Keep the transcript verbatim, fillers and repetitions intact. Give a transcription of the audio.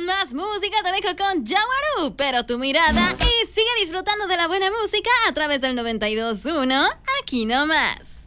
con más música, te dejo con Yawaru, pero tu mirada, y sigue disfrutando de la buena música a través del noventa y dos punto uno, aquí nomás.